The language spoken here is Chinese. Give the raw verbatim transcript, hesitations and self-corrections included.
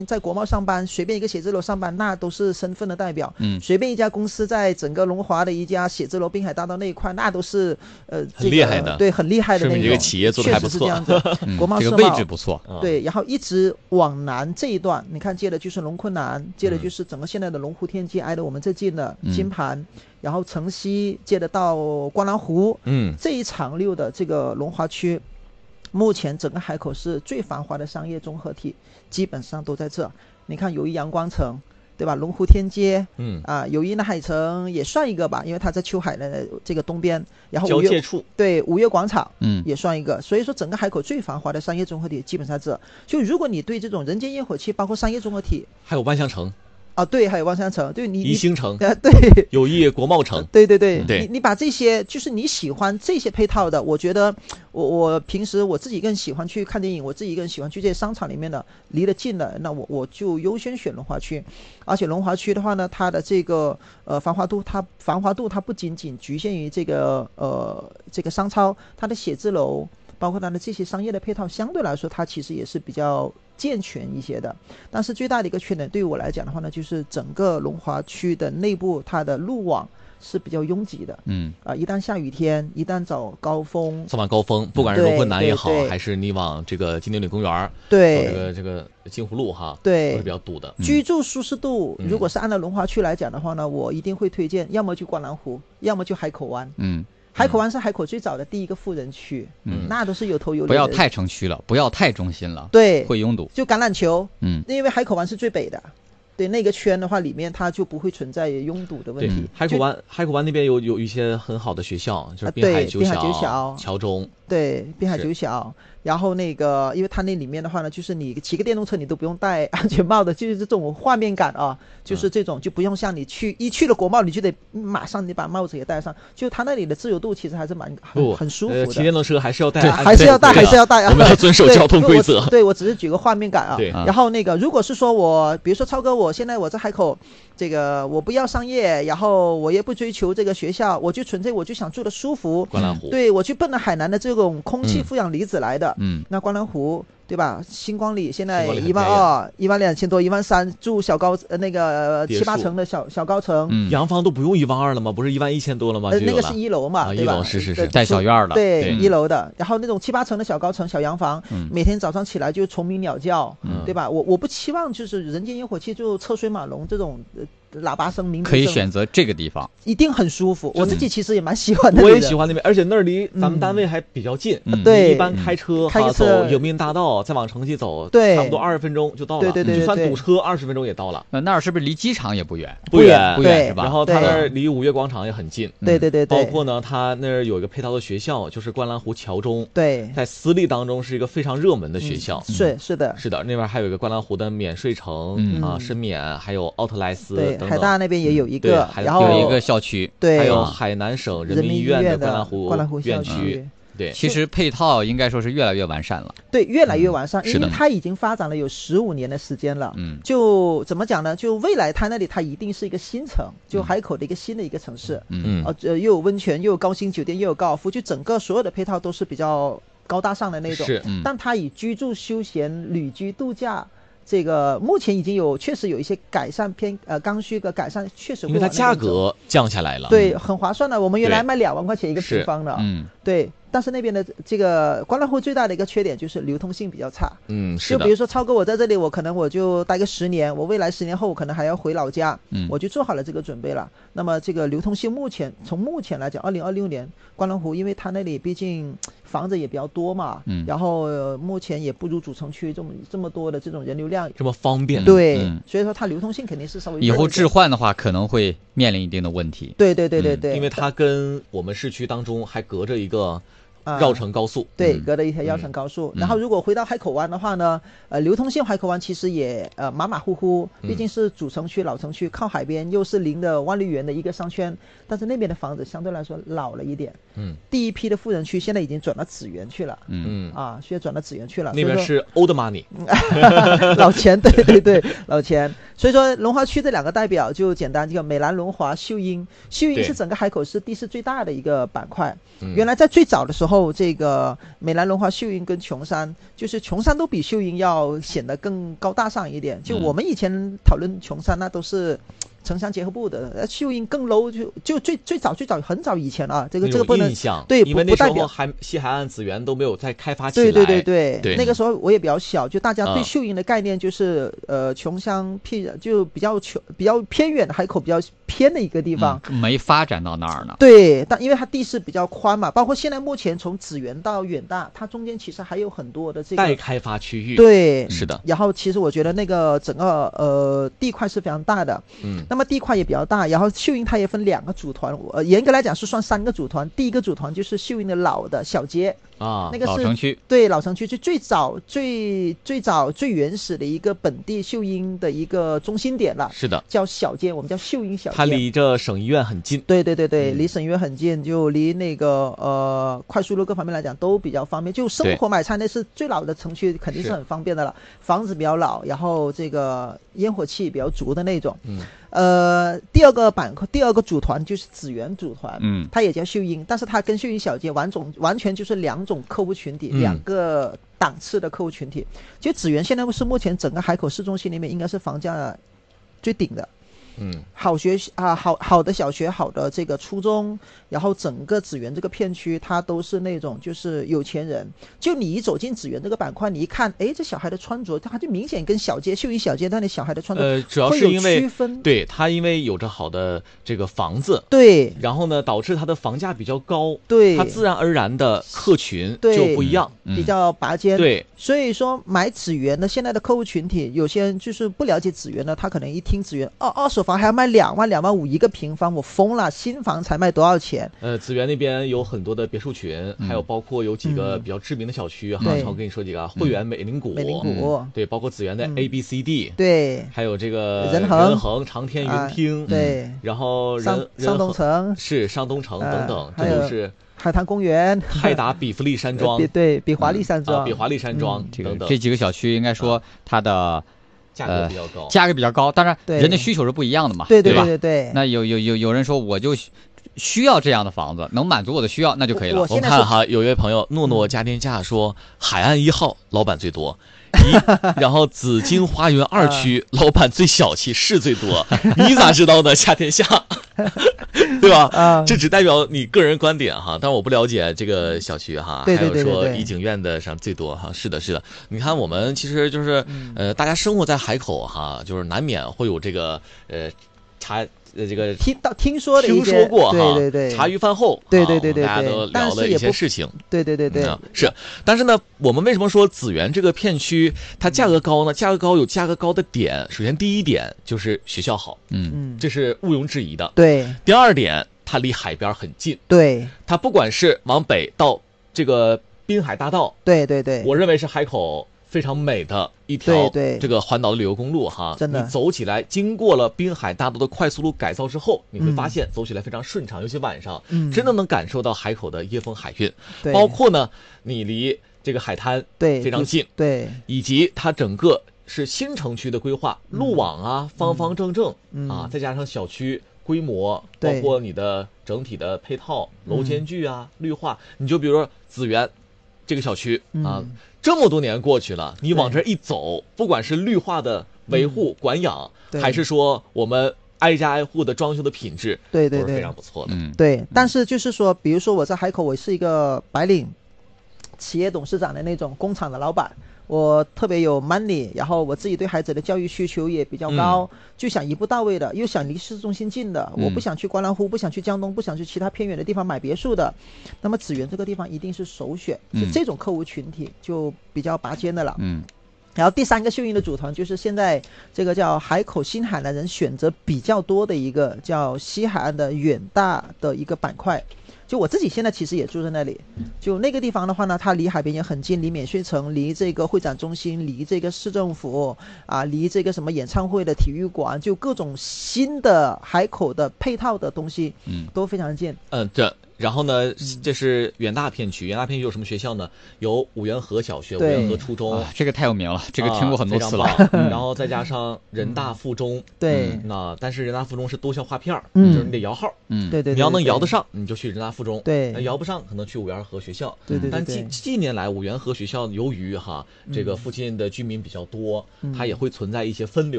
在国贸上班，随便一个写字楼上班，那都是身份的代表。 嗯， 随便一家公司在整个龙华的一家写字楼滨海大道那一块，那都是呃、这个、 很厉害的， 对，很厉害的那种。 说明这个企业做的还不错， 确实是这样子。 嗯、 国贸世贸、 这个位置不错。 对，然后一直往南这一段，你看接的就是龙昆南，接的就是整个现在的龙湖天街，挨得我们这近的金盘，嗯、然后城西接得到观澜湖， 嗯， 这一长溜的这个龙华区。目前整个海口是最繁华的商业综合体，基本上都在这。你看友谊阳光城，对吧？龙湖天街， 嗯啊，友谊南海城也算一个吧，因为它在秋海的这个东边，然后交界处， 对，五月广场， 嗯， 也算一个。所以说，整个海口最繁华的商业综合体基本上这。就如果你对这种人间烟火气，包括商业综合体， 还有万象城。 啊，对，还有万象城，对你宜兴城， 呃，对， 友谊国贸城， 对对对， 对， 你你把这些，就是你喜欢这些配套的，我觉得我我平时我自己更喜欢去看电影，我自己更喜欢去这些商场里面的，离得近的，那我我就优先选龙华区，而且龙华区的话呢，它的这个呃繁华度，它繁华度它不仅仅局限于这个呃这个商超，它的写字楼。包括它的这些商业的配套，相对来说它其实也是比较健全一些的。但是最大的一个缺点对于我来讲的话呢，就是整个龙华区的内部它的路网是比较拥挤的。 嗯啊、呃，一旦下雨天，一旦早高峰， 早晚高峰，不管是龙昆南也好，还是你往这个金牛岭公园， 对这个这个金湖路哈， 对， 都是比较堵的。 嗯、居住舒适度， 嗯、 如果是按照龙华区来讲的话呢，我一定会推荐，要么就观澜湖，要么就海口湾。 嗯。 海口湾是海口最早的第一个富人区，嗯，那都是有头有脸的。 不要太城区了，不要太中心了， 对， 会拥堵。 就橄榄球， 嗯， 因为海口湾是最北的，对那个圈的话，里面它就不会存在拥堵的问题。 海口湾，海口湾那边有有一些很好的学校，就是滨海九小、侨中， 对，滨海九小。然后那个，因为它那里面的话呢，就是你骑个电动车你都不用戴安全帽的，就是这种画面感啊，就是这种、嗯、就不用像你去一去了国贸，你就得马上你把帽子也戴上，就它那里的自由度其实还是蛮很很舒服的。 呃，骑电动车还是要戴， 还是要戴，还是要戴啊！ 我们要遵守交通规则。 对，对我只是举个画面感啊。 对。 然后那个，如果是说我，比如说超哥，我现在我在海口，这个我不要商业，然后我也不追求这个学校，我就纯粹我就想住的舒服。 观澜湖。 对，我去奔着海南的这种空气负氧离子来的。 嗯。 那观澜湖对吧？星光里现在一万二、一万两千多、一万三，住小高呃那个七八层的小小高层， 嗯， 洋房都不用一万二了吗？不是一万一千多了吗？ 呃，那个是一楼嘛， 啊、 对吧？ 一楼是是是带小院的， 对， 对一楼的。然后那种七八层的小高层、小洋房， 嗯， 每天早上起来就虫鸣鸟叫， 嗯， 对吧？我我不期望就是人间烟火气就车水马龙这种。呃喇叭声鸣， 可以选择这个地方， 一定很舒服。我自己其实也蛮喜欢的， 我也喜欢那边，而且那儿离咱们单位还比较近。 嗯， 对， 一般开车开哈走永民大道，再往城西走， 对， 差不多二十分钟就到了。 对对对， 就算堵车，二十分钟也到了。 那那儿是不是离机场也不远？ 不远不远是吧？ 然后它那儿离五月广场也很近。 对对对对。 包括呢，它那儿有一个配套的学校，就是观澜湖侨中。 对， 在私立当中是一个非常热门的学校。 是是的， 是的，那边还有一个观澜湖的免税城啊，深免，还有奥特莱斯对，海大那边也有。有一个， 然后有一个校区， 对， 还有海南省人民医院的观澜湖观澜湖院区，对， 其实配套应该说是越来越完善了， 对，越来越完善， 嗯、 因为它已经发展了有十五年的时间了， 嗯， 就怎么讲呢？就未来它那里它一定是一个新城，就海口的一个新的一个城市， 嗯， 呃，又有温泉，又有高星酒店，又有高尔夫，就整个所有的配套都是比较高大上的那种， 是， 嗯、 但它以居住、休闲、旅居、度假。这个目前已经有确实有一些改善偏呃刚需的改善，确实会因为它价格降下来了， 对，很划算的。我们原来卖两万块钱一个平方的， 嗯， 对。但是那边的这个观澜湖最大的一个缺点就是流通性比较差， 嗯，是的。 就比如说超哥，我在这里，我可能我就待个十年，我未来十年后我可能还要回老家， 嗯， 我就做好了这个准备了。那么这个流通性目前从目前来讲，二零二六年观澜湖，因为它那里毕竟房子也比较多嘛， 嗯， 然后、呃、目前也不如主城区这么这么多的这种人流量这么方便， 对、 嗯， 所以说它流通性肯定是稍微以后置换的话可能会面临一定的问题。 对对对对对， 嗯、因为它跟我们市区当中还隔着一个。绕城高速、 啊、对、 嗯、 隔着一条绕城高速、 嗯、 然后如果回到海口湾的话呢，呃，流通性海口湾其实也呃马马虎虎，毕竟是主城区、老城区，靠海边，又是临的万绿园的一个商圈，但是那边的房子相对来说老了一点， 嗯， 第一批的富人区现在已经转到紫园去了， 嗯啊，现在转到紫园去了， 那边是 old money 老钱，对对对，老钱。所以说龙华区这两个代表就简单，这个美兰、龙华、秀英，秀英是整个海口市地势最大的一个板块、嗯、原来在最早的时候后这个美兰龙华秀英跟琼山，就是琼山都比秀英要显得更高大上一点。就我们以前讨论琼山，那都是城乡结合部的，秀英更 low， 就就最最早最早很早以前啊，这个这个不能对， 因为那时候不代表还西海岸紫园都没有再开发起来。 对对对对， 对那个时候我也比较小，就大家对秀英的概念就是、嗯、呃穷乡僻，就比较穷比较偏远的海口，比较偏的一个地方， 嗯、没发展到那儿呢。 对，但因为它地势比较宽嘛，包括现在目前从紫园到远大，它中间其实还有很多的这个待开发区域。 对， 是的。 然后其实我觉得那个整个呃地块是非常大的， 嗯， 那么地块也比较大。然后秀英它也分两个组团，呃，严格来讲是算三个组团。第一个组团就是秀英的老的小街啊， 那个是老城区， 对，老城区是最早最最早最原始的一个本地秀英的一个中心点了。 是的， 叫小街，我们叫秀英小街。 它离着省医院很近。 对对对对， 嗯、 离省医院很近，就离那个呃快速路各方面来讲都比较方便。就生活买菜那是最老的城区，肯定是很方便的了。房子比较老，然后这个烟火气比较足的那种。 嗯。 呃，第二个板块，第二个组团就是紫园组团， 嗯， 它也叫秀英，但是它跟秀英小街完种完全就是两种客户群体， 嗯、 两个档次的客户群体。就紫园现在是目前整个海口市中心里面应该是房价最顶的。 嗯， 好学啊，好好的小学，好的这个初中，然后整个紫园这个片区，它都是那种就是有钱人。就你一走进紫园这个板块，你一看，哎，这小孩的穿着，它就明显跟小街秀英小街那里小孩的穿着呃，主要是因为区分， 对他因为有着好的这个房子， 对， 然后呢，导致它的房价比较高， 对， 它自然而然的客群就不一样， 比较拔尖， 对。 所以说买紫园的现在的客户群体，有些人就是不了解紫园的，他可能一听紫园，二二手房还要卖两万两万五一个平方，我疯了，新房才卖多少钱？ 呃，紫园那边有很多的别墅群， 嗯、 还有包括有几个比较知名的小区，哈、嗯，我跟你说几个，汇源美林谷， 美林谷、 嗯，对，包括紫园的 A B C D，、 嗯、对， 还有这个仁恒、 仁恒、长天云厅， 啊、对、 嗯，然后上上东城是上东城等等， 啊、 这都是。 海滩公园、 泰达比弗利山庄， 比对比华利山庄、 嗯啊，比华利山庄、 嗯、这个等等， 这几个小区应该说它的、嗯、 价格比较高， 呃、价格比较高，当然人的需求是不一样的嘛， 对对对对对对。 那有有有有人说我就需要这样的房子，能满足我的需要，那就可以了。 我, 我看哈，有一位朋友诺诺家天价说，海岸一号老板最多。一，然后紫金花园二区、啊、老板最小气，是最多。你咋知道呢？夏天下，对吧？ 啊， 这只代表你个人观点哈，但我不了解这个小区哈。 对对对对对， 还有说怡景苑的上最多哈，是的，是的。你看我们其实就是、嗯、呃，大家生活在海口哈，就是难免会有这个呃茶。呃，这个听到听说的听说过哈， 对对对， 茶余饭后， 对对对对对， 大家都聊了一些事情， 对对对对、 嗯，是。但是呢，我们为什么说紫园这个片区它价格高呢？价格高有价格高的点，首先第一点就是学校好， 嗯， 这是毋庸置疑的。 对。 第二点，它离海边很近， 对。 它不管是往北到这个滨海大道， 对对对， 我认为是海口非常美的一条这个环岛的旅游公路哈， 真的， 你走起来经过了滨海大道的快速路改造之后，你会发现走起来非常顺畅，嗯、尤其晚上， 嗯， 真的能感受到海口的夜风海韵。包括呢，你离这个海滩对非常近， 对， 以及它整个是新城区的规划，嗯、路网啊方方正正、 嗯、 啊，再加上小区规模，包括你的整体的配套、楼间距啊、嗯、绿化，你就比如说紫园这个小区啊。 嗯， 这么多年过去了，你往这一走，不管是绿化的维护、嗯、管养，还是说我们挨家挨户的装修的品质， 对对对， 都是非常不错的。 嗯， 对。但是就是说，比如说我在海口，我是一个白领企业董事长的那种工厂的老板，我特别有 money， 然后我自己对孩子的教育需求也比较高，嗯、就想一步到位的，又想离市中心近的， 嗯、 我不想去关澜湖，不想去江东，不想去其他偏远的地方买别墅的，那么紫园这个地方一定是首选， 嗯、 就这种客户群体就比较拔尖的了。 嗯。 然后第三个秀英的组团就是现在这个叫海口新海南人选择比较多的一个叫西海岸的远大的一个板块。就我自己现在其实也住在那里，就那个地方的话呢，它离海边也很近，离免税城，离这个会展中心，离这个市政府啊，离这个什么演唱会的体育馆，就各种新的海口的配套的东西， 嗯， 都非常近。 嗯，这然后呢，这是远大片区，远大片区有什么学校呢？有五缘河小学、五对缘河初中， 啊，这个太有名了，这个听过很多次了。 啊非常棒然后再加上人大附中， 对嗯那但是人大附中是多校划片儿， 嗯就是你得摇号， 嗯， 对对对， 你要能摇得上， 上，你就去人大附中； 对那摇不上，可能去五缘河学校。 对对对但近对， 近年来，五缘河学校由于哈这个嗯附近的居民比较多， 嗯它也会存在一些分流。